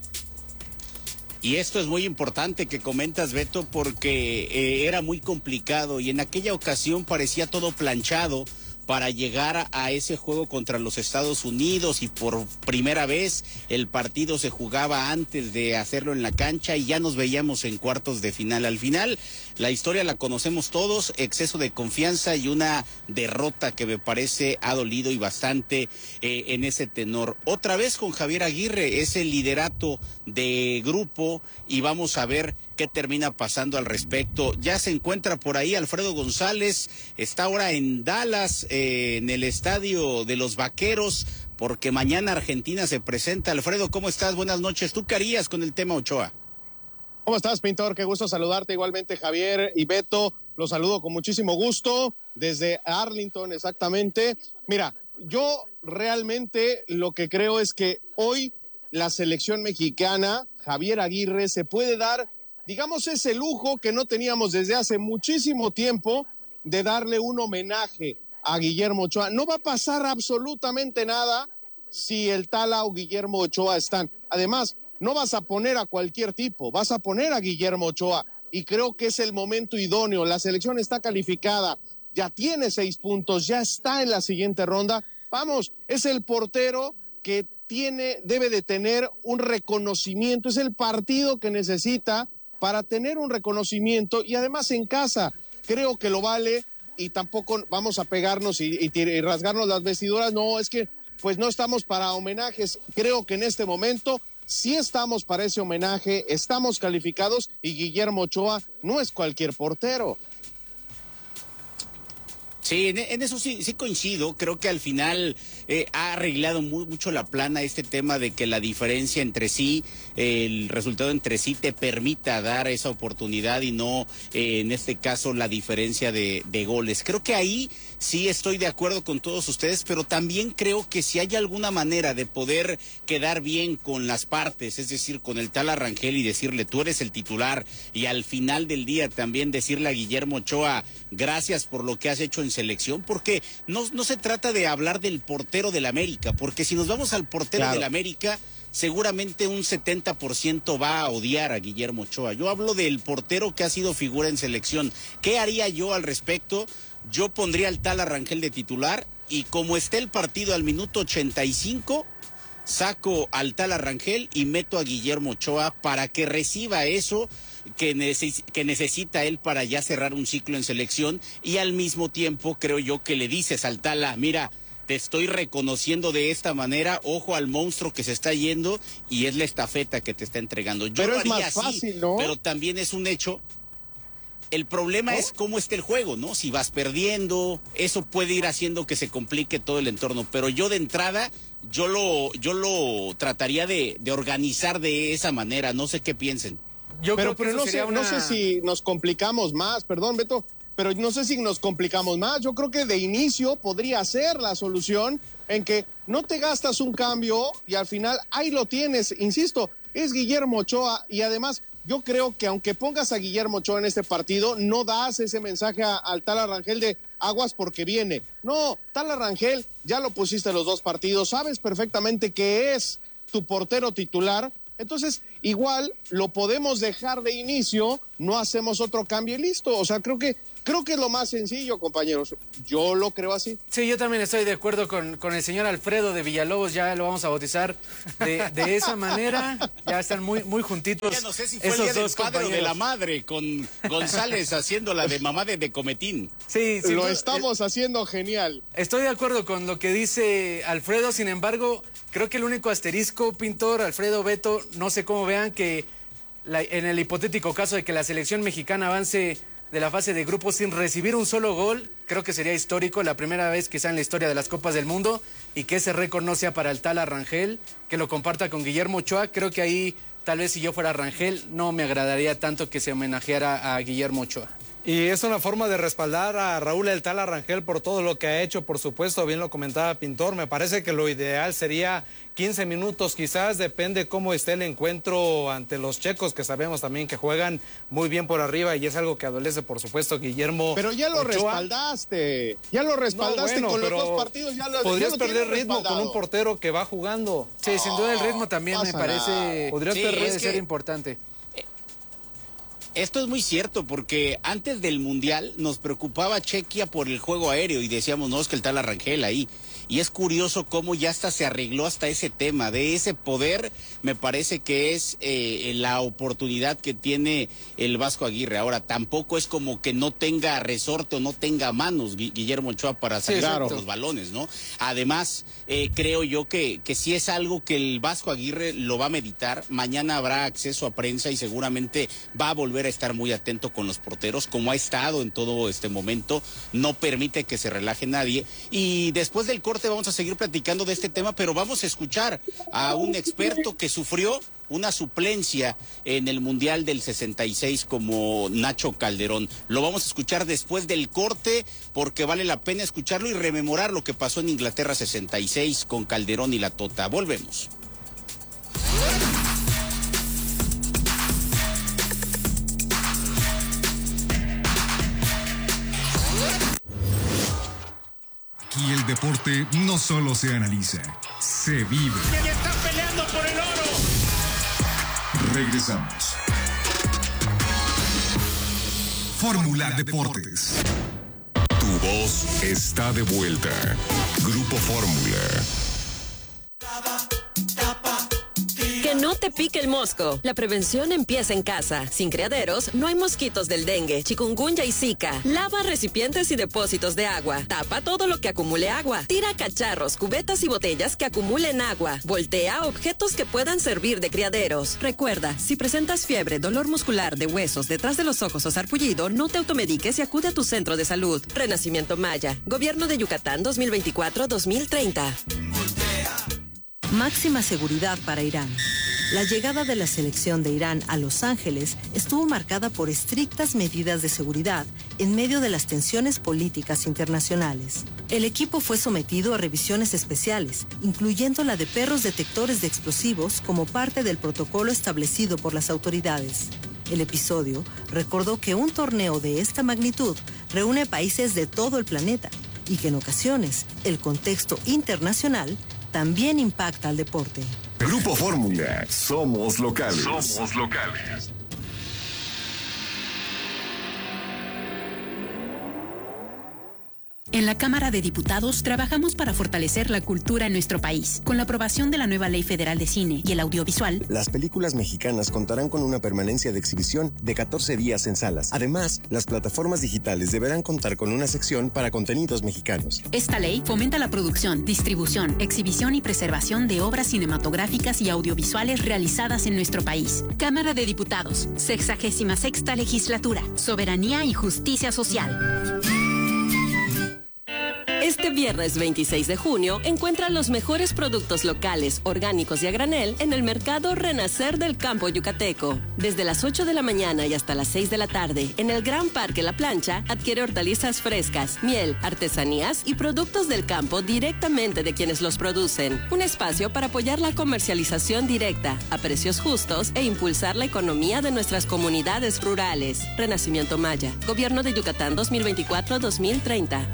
Y esto es muy importante que comentas, Beto, porque era muy complicado y en aquella ocasión parecía todo planchado para llegar a ese juego contra los Estados Unidos y por primera vez el partido se jugaba antes de hacerlo en la cancha y ya nos veíamos en cuartos de final. Al final la historia la conocemos todos, exceso de confianza y una derrota que me parece ha dolido y bastante en ese tenor. Otra vez con Javier Aguirre, ese liderato de grupo y vamos a ver qué termina pasando al respecto. Ya se encuentra por ahí Alfredo González, está ahora en Dallas, en el estadio de los Vaqueros, porque mañana Argentina se presenta. Alfredo, ¿cómo estás? Buenas noches. ¿Tú qué harías con el tema Ochoa? ¿Cómo estás, Pintor? Qué gusto saludarte. Igualmente, Javier y Beto, los saludo con muchísimo gusto desde Arlington, exactamente. Mira, yo realmente lo que creo es que hoy la selección mexicana, Javier Aguirre, se puede dar, digamos, ese lujo que no teníamos desde hace muchísimo tiempo de darle un homenaje a Guillermo Ochoa. No va a pasar absolutamente nada si el Tala o Guillermo Ochoa están. Además, no vas a poner a cualquier tipo, vas a poner a Guillermo Ochoa y creo que es el momento idóneo. La selección está calificada, ya tiene 6 puntos, ya está en la siguiente ronda. Vamos, es el portero que debe de tener un reconocimiento, es el partido que necesita para tener un reconocimiento y además en casa creo que lo vale y tampoco vamos a pegarnos y rasgarnos las vestiduras. No, es que pues no estamos para homenajes. Creo que en este momento sí estamos para ese homenaje, estamos calificados y Guillermo Ochoa no es cualquier portero. Sí, en eso sí coincido. Creo que al final ha arreglado mucho la plana este tema de que la diferencia entre sí, el resultado entre sí te permita dar esa oportunidad y no, en este caso, la diferencia de goles. Creo que ahí sí estoy de acuerdo con todos ustedes, pero también creo que si hay alguna manera de poder quedar bien con las partes, es decir, con el tal Arrangel y decirle tú eres el titular y al final del día también decirle a Guillermo Ochoa gracias por lo que has hecho en selección, porque no se trata de hablar del portero del América, porque si nos vamos al portero del América, seguramente un 70% va a odiar a Guillermo Ochoa. Yo hablo del portero que ha sido figura en selección. ¿Qué haría yo al respecto? yo pondría al Tala Rangel de titular y como esté el partido al minuto 85, saco al Tala Rangel y meto a Guillermo Ochoa para que reciba eso que necesita él para ya cerrar un ciclo en selección, y al mismo tiempo creo yo que le dices al Tala, mira, te estoy reconociendo de esta manera, ojo al monstruo que se está yendo y es la estafeta que te está entregando. Yo pero lo es haría más fácil, ¿no? Pero también es un hecho. El problema es cómo está el juego, ¿no? Si vas perdiendo, eso puede ir haciendo que se complique todo el entorno. Pero yo de entrada, yo lo trataría de organizar de esa manera. No sé qué piensen. Pero no sé si nos complicamos más, perdón, Beto, pero no sé si nos complicamos más. Yo creo que de inicio podría ser la solución en que no te gastas un cambio y al final ahí lo tienes. Insisto, es Guillermo Ochoa y además yo creo que aunque pongas a Guillermo Ochoa en este partido, no das ese mensaje al Tala Rangel de aguas porque viene. No, Tala Rangel, ya lo pusiste en los dos partidos, sabes perfectamente que es tu portero titular. Entonces, igual lo podemos dejar de inicio, no hacemos otro cambio y listo. O sea, creo que es lo más sencillo, compañeros. Yo lo creo así. Sí, yo también estoy de acuerdo con el señor Alfredo de Villalobos, ya lo vamos a bautizar de esa manera. Ya están muy, muy juntitos. Ya no sé si fue esos el día del dos padre o de compañeros. la madre, con González haciendo la de mamá de Cometín. Sí, lo estamos haciendo genial. Estoy de acuerdo con lo que dice Alfredo, sin embargo, creo que el único asterisco, Pintor, Alfredo, Beto, no sé cómo vean que en el hipotético caso de que la selección mexicana avance de la fase de grupos sin recibir un solo gol, creo que sería histórico, la primera vez quizá en la historia de las Copas del Mundo, y que ese récord no sea para el Tala Rangel, que lo comparta con Guillermo Ochoa. Creo que ahí, tal vez si yo fuera Rangel, no me agradaría tanto que se homenajeara a Guillermo Ochoa. Y es una forma de respaldar a Raúl el Tala Rangel por todo lo que ha hecho, por supuesto, bien lo comentaba Pintor. Me parece que lo ideal sería 15 minutos quizás, depende cómo esté el encuentro ante los checos, que sabemos también que juegan muy bien por arriba y es algo que adolece, por supuesto, Guillermo Pero ya lo Ochoa. respaldaste No, con los pero dos partidos. podrías ya lo perder tienes ritmo respaldado. con un portero que va jugando. Sí, sin duda el ritmo también me parece puede ser importante. Esto es muy cierto, porque antes del Mundial nos preocupaba Chequia por el juego aéreo y decíamos, no, es que el Tala Rangel ahí. Y es curioso cómo ya hasta se arregló hasta ese tema, de ese poder, me parece que es la oportunidad que tiene el Vasco Aguirre. Ahora, tampoco es como que no tenga resorte o no tenga manos Guillermo Ochoa para salir por los balones, ¿no? Además, creo yo que sí es algo que el Vasco Aguirre lo va a meditar. Mañana habrá acceso a prensa y seguramente va a volver a estar muy atento con los porteros, como ha estado en todo este momento. No permite que se relaje nadie. Y después del corte vamos a seguir platicando de este tema, pero vamos a escuchar a un experto que sufrió una suplencia en el Mundial del 66 como Nacho Calderón. Lo vamos a escuchar después del corte porque vale la pena escucharlo y rememorar lo que pasó en Inglaterra 66 con Calderón y la Tota. Volvemos. Aquí el deporte no solo se analiza, se vive. ¡Están peleando por el oro! Regresamos. Fórmula Deportes. Tu voz está de vuelta. Grupo Fórmula. Que no te pique el mosco. La prevención empieza en casa. Sin criaderos, no hay mosquitos del dengue, chikungunya y zika. Lava recipientes y depósitos de agua. Tapa todo lo que acumule agua. Tira cacharros, cubetas y botellas que acumulen agua. Voltea objetos que puedan servir de criaderos. Recuerda, si presentas fiebre, dolor muscular de huesos, detrás de los ojos o sarpullido, no te automediques y acude a tu centro de salud. Renacimiento Maya. Gobierno de Yucatán 2024-2030. Máxima seguridad para Irán. La llegada de la selección de Irán a Los Ángeles estuvo marcada por estrictas medidas de seguridad en medio de las tensiones políticas internacionales. El equipo fue sometido a revisiones especiales, incluyendo la de perros detectores de explosivos como parte del protocolo establecido por las autoridades. El episodio recordó que un torneo de esta magnitud reúne países de todo el planeta y que en ocasiones el contexto internacional también impacta al deporte. Grupo Fórmula, somos locales. Somos locales. En la Cámara de Diputados trabajamos para fortalecer la cultura en nuestro país. Con la aprobación de la nueva Ley Federal de Cine y el Audiovisual, las películas mexicanas contarán con una permanencia de exhibición de 14 días en salas. Además, las plataformas digitales deberán contar con una sección para contenidos mexicanos. Esta ley fomenta la producción, distribución, exhibición y preservación de obras cinematográficas y audiovisuales realizadas en nuestro país. Cámara de Diputados, 66ª Legislatura, Soberanía y Justicia Social. Este viernes 26 de junio encuentra los mejores productos locales, orgánicos y a granel en el mercado Renacer del Campo Yucateco. Desde las 8 de la mañana y hasta las 6 de la tarde, en el Gran Parque La Plancha, adquiere hortalizas frescas, miel, artesanías y productos del campo directamente de quienes los producen. Un espacio para apoyar la comercialización directa, a precios justos e impulsar la economía de nuestras comunidades rurales. Renacimiento Maya, Gobierno de Yucatán 2024-2030.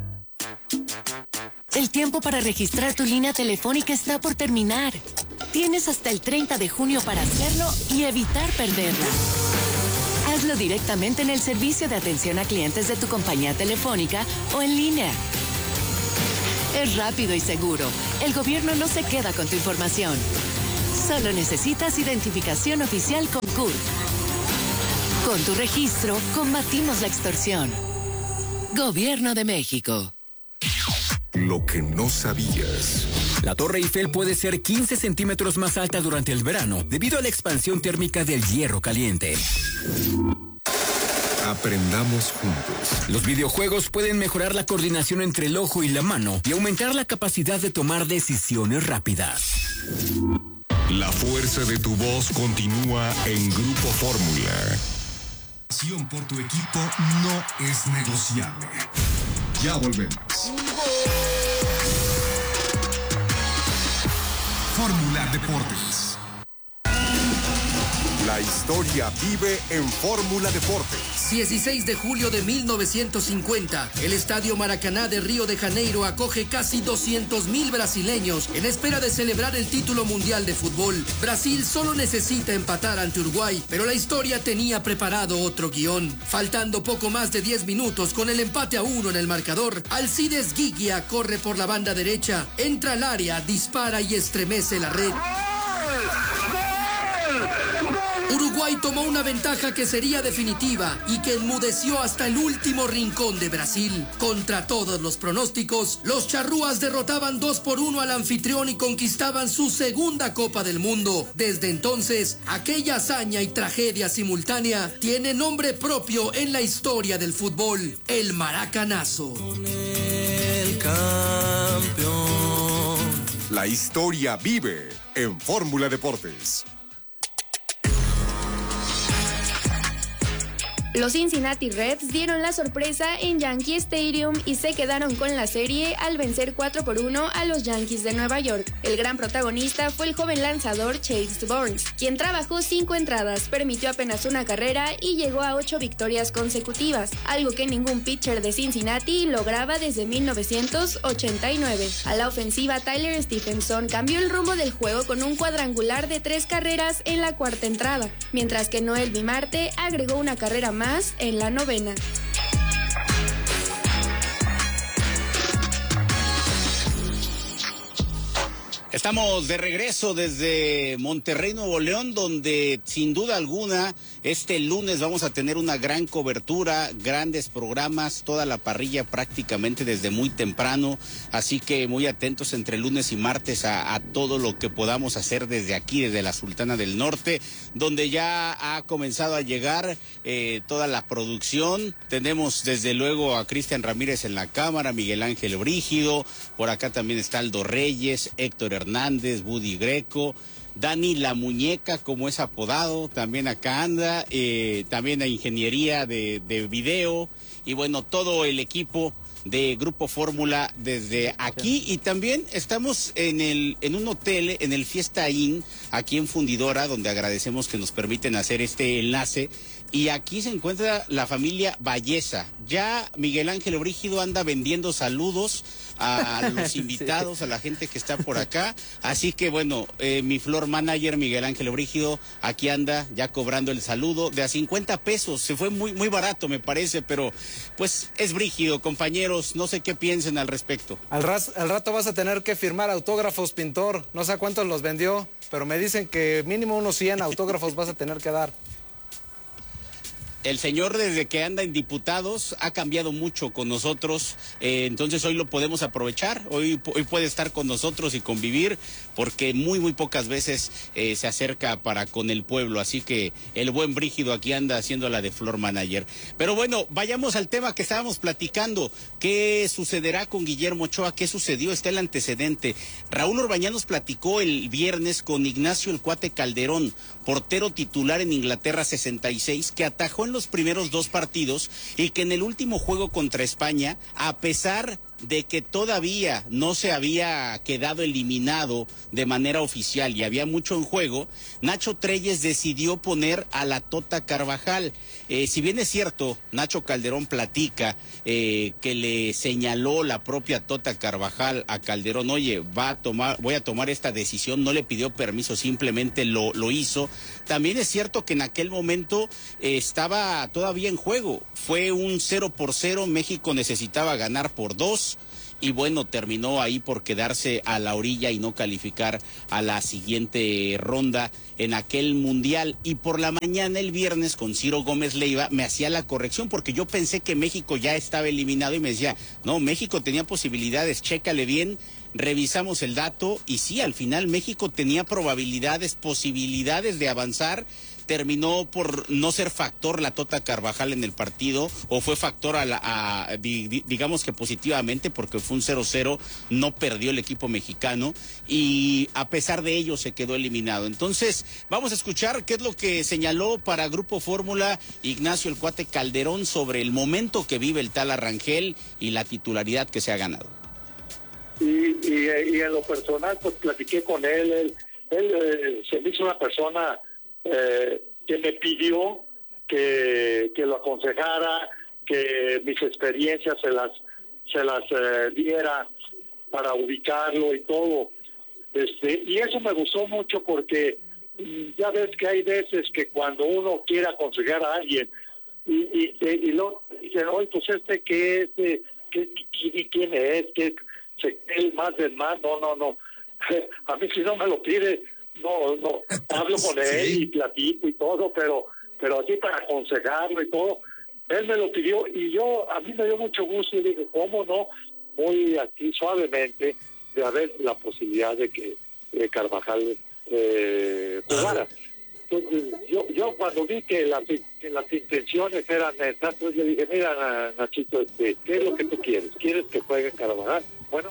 El tiempo para registrar tu línea telefónica está por terminar. Tienes hasta el 30 de junio para hacerlo y evitar perderla. Hazlo directamente en el servicio de atención a clientes de tu compañía telefónica o en línea. Es rápido y seguro. El gobierno no se queda con tu información. Solo necesitas identificación oficial con CURP. Con tu registro, combatimos la extorsión. Gobierno de México. Lo que no sabías. La Torre Eiffel puede ser 15 centímetros más alta durante el verano debido a la expansión térmica del hierro caliente. Aprendamos juntos. Los videojuegos pueden mejorar la coordinación entre el ojo y la mano y aumentar la capacidad de tomar decisiones rápidas. La fuerza de tu voz continúa en Grupo Fórmula. La pasión por tu equipo no es negociable. Ya volvemos. Fórmula Deportes. La historia vive en Fórmula Deportes. 16 de julio de 1950, el Estadio Maracaná de Río de Janeiro acoge casi 200,000 brasileños en espera de celebrar el título mundial de fútbol. Brasil solo necesita empatar ante Uruguay, pero la historia tenía preparado otro guión. Faltando poco más de 10 minutos con el empate a 1 en el marcador, Alcides Guiglia corre por la banda derecha, entra al área, dispara y estremece la red. Uruguay tomó una ventaja que sería definitiva y que enmudeció hasta el último rincón de Brasil. Contra todos los pronósticos, los charrúas derrotaban 2-1 al anfitrión y conquistaban su segunda Copa del Mundo. Desde entonces, aquella hazaña y tragedia simultánea tiene nombre propio en la historia del fútbol: el Maracanazo. El campeón. La historia vive en Fórmula Deportes. Los Cincinnati Reds dieron la sorpresa en Yankee Stadium y se quedaron con la serie al vencer 4-1 a los Yankees de Nueva York. El gran protagonista fue el joven lanzador Chase Burns, quien trabajó 5 entradas, permitió apenas una carrera y llegó a 8 victorias consecutivas, algo que ningún pitcher de Cincinnati lograba desde 1989. A la ofensiva, Tyler Stephenson cambió el rumbo del juego con un cuadrangular de 3 carreras en la cuarta entrada, mientras que Noel Vimarte agregó una carrera más en la novena. Estamos de regreso desde Monterrey, Nuevo León, donde sin duda alguna este lunes vamos a tener una gran cobertura, grandes programas, toda la parrilla prácticamente desde muy temprano, así que muy atentos entre lunes y martes a todo lo que podamos hacer desde aquí, desde la Sultana del Norte, donde ya ha comenzado a llegar toda la producción. Tenemos desde luego a Cristian Ramírez en la cámara, Miguel Ángel Brígido, por acá también está Aldo Reyes, Héctor Hernández, Buddy Greco, Dani La Muñeca, como es apodado, también acá anda, también a ingeniería de video, y bueno, todo el equipo de Grupo Fórmula desde aquí, y también estamos en un hotel, en el Fiesta Inn, aquí en Fundidora, donde agradecemos que nos permiten hacer este enlace. Y aquí se encuentra la familia Valleza. Ya Miguel Ángel Brígido anda vendiendo saludos a los invitados, sí, a la gente que está por acá. Así que bueno, mi floor manager Miguel Ángel Brígido aquí anda ya cobrando el saludo de a 50 pesos. Se fue muy barato, me parece, pero pues es Brígido, compañeros, no sé qué piensen al respecto. Al rato vas a tener que firmar autógrafos, pintor. No sé a cuántos los vendió, pero me dicen que mínimo unos 100 autógrafos vas a tener que dar. El señor, desde que anda en diputados, ha cambiado mucho con nosotros, entonces hoy lo podemos aprovechar, hoy puede estar con nosotros y convivir, porque muy pocas veces se acerca para con el pueblo, así que el buen Brígido aquí anda haciendo la de floor manager. Pero bueno, vayamos al tema que estábamos platicando, ¿qué sucederá con Guillermo Ochoa? ¿Qué sucedió? Está el antecedente. Raúl Orbañanos platicó el viernes con Ignacio el Cuate Calderón, portero titular en Inglaterra 66, que atajó en los primeros 2 partidos y que en el último juego contra España, a pesar de que todavía no se había quedado eliminado de manera oficial y había mucho en juego, Nacho Treyes decidió poner a la Tota Carvajal. Si bien es cierto, Nacho Calderón platica que le señaló la propia Tota Carvajal a Calderón, oye, voy a tomar esta decisión, no le pidió permiso, simplemente lo hizo. También es cierto que en aquel momento estaba todavía en juego, fue un 0-0, México necesitaba ganar por 2. Y bueno, terminó ahí por quedarse a la orilla y no calificar a la siguiente ronda en aquel mundial. Y por la mañana el viernes con Ciro Gómez Leiva me hacía la corrección porque yo pensé que México ya estaba eliminado y me decía, no, México tenía posibilidades, chécale bien. Revisamos el dato y sí, al final México tenía posibilidades de avanzar. Terminó por no ser factor la Tota Carvajal en el partido, o fue factor digamos que positivamente, porque fue un 0-0, no perdió el equipo mexicano y a pesar de ello se quedó eliminado. Entonces vamos a escuchar qué es lo que señaló para Grupo Fórmula Ignacio el Cuate Calderón sobre el momento que vive el Tala Rangel y la titularidad que se ha ganado. Y en lo personal, pues platiqué con él se me hizo una persona que me pidió que lo aconsejara, que mis experiencias se las diera para ubicarlo y todo. Y eso me gustó mucho porque ya ves que hay veces que cuando uno quiere aconsejar a alguien y lo dicen, oye, pues ¿qué es? ¿Quién es? ¿Qué se cree más del más? No. A mí si no me lo pide, no, hablo con él y platico y todo, pero así para aconsejarlo y todo, él me lo pidió y a mí me dio mucho gusto y dije, ¿cómo no? Muy aquí suavemente de haber la posibilidad de que Carvajal jugara. Entonces, yo cuando vi que las intenciones eran estas, pues le dije, mira, Nachito, ¿qué es lo que tú quieres? ¿Quieres que juegue Carvajal? Bueno.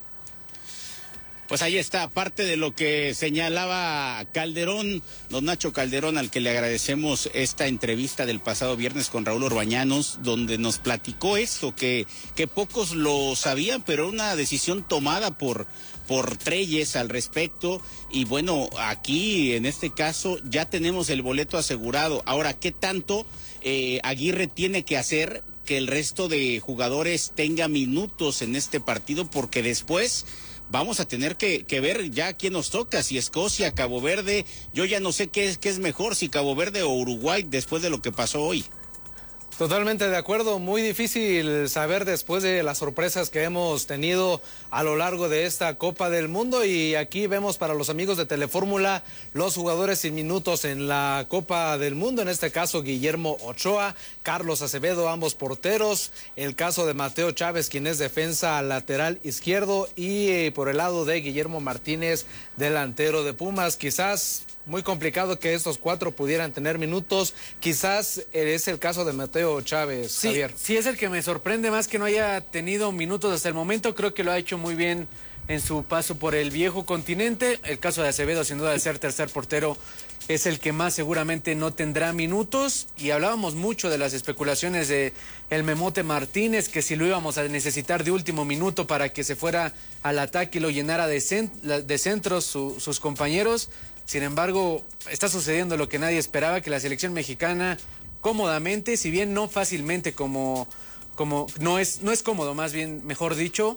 Pues ahí está, parte de lo que señalaba Calderón, don Nacho Calderón, al que le agradecemos esta entrevista del pasado viernes con Raúl Orbañanos, donde nos platicó esto, que pocos lo sabían, pero una decisión tomada por Treyes al respecto. Y bueno, aquí en este caso ya tenemos el boleto asegurado. Ahora, ¿qué tanto Aguirre tiene que hacer que el resto de jugadores tenga minutos en este partido? Porque después vamos a tener que ver ya quién nos toca, si Escocia, Cabo Verde. Yo ya no sé qué es mejor, si Cabo Verde o Uruguay, después de lo que pasó hoy. Totalmente de acuerdo, muy difícil saber después de las sorpresas que hemos tenido a lo largo de esta Copa del Mundo, y aquí vemos para los amigos de Telefórmula los jugadores sin minutos en la Copa del Mundo, en este caso Guillermo Ochoa, Carlos Acevedo, ambos porteros, el caso de Mateo Chávez, quien es defensa lateral izquierdo, y por el lado de Guillermo Martínez, delantero de Pumas. Quizás muy complicado que estos 4 pudieran tener minutos. Quizás es el caso de Mateo Chávez, sí, Javier. Sí, es el que me sorprende más que no haya tenido minutos hasta el momento. Creo que lo ha hecho muy bien en su paso por el viejo continente. El caso de Acevedo, sin duda de ser tercer portero, es el que más seguramente no tendrá minutos. Y hablábamos mucho de las especulaciones de el Memote Martínez, que si lo íbamos a necesitar de último minuto para que se fuera al ataque y lo llenara de centros sus compañeros. Sin embargo, está sucediendo lo que nadie esperaba, que la selección mexicana cómodamente, si bien no fácilmente como no es cómodo, más bien, mejor dicho,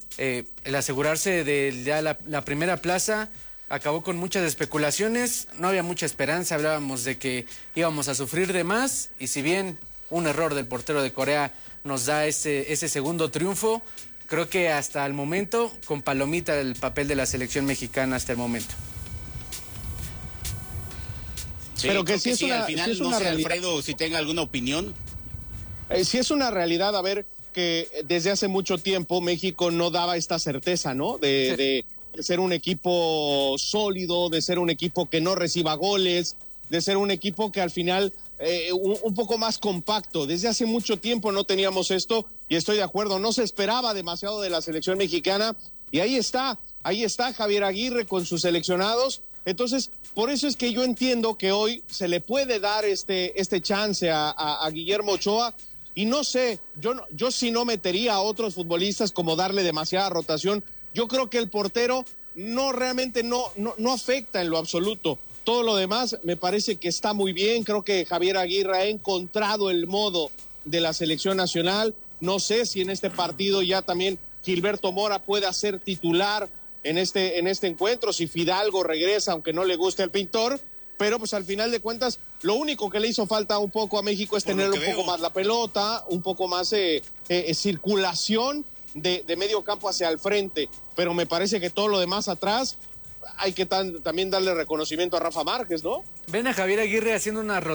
el asegurarse de ya la primera plaza acabó con muchas especulaciones, no había mucha esperanza, hablábamos de que íbamos a sufrir de más, y si bien un error del portero de Corea nos da ese segundo triunfo, creo que hasta el momento, con palomita el papel de la selección mexicana hasta el momento. Sí, pero que sí es una, al final, sí es no una sé, realidad. Alfredo, si tenga alguna opinión. Sí es una realidad, a ver, que desde hace mucho tiempo México no daba esta certeza, ¿no? De ser un equipo sólido, de ser un equipo que no reciba goles, de ser un equipo que al final un poco más compacto. Desde hace mucho tiempo no teníamos esto, y estoy de acuerdo, no se esperaba demasiado de la selección mexicana, y ahí está Javier Aguirre con sus seleccionados. Entonces, por eso es que yo entiendo que hoy se le puede dar este chance a Guillermo Ochoa. Y no sé, yo sí no metería a otros futbolistas como darle demasiada rotación. Yo creo que el portero realmente no afecta en lo absoluto. Todo lo demás me parece que está muy bien. Creo que Javier Aguirre ha encontrado el modo de la selección nacional. No sé si en este partido ya también Gilberto Mora pueda ser titular en este encuentro, si Fidalgo regresa, aunque no le guste al Pintor. Pero pues al final de cuentas, lo único que le hizo falta un poco a México es tener un poco más la pelota, un poco más circulación de medio campo hacia el frente. Pero me parece que todo lo demás atrás hay que también darle reconocimiento a Rafa Márquez, ¿no? Ven a Javier Aguirre haciendo una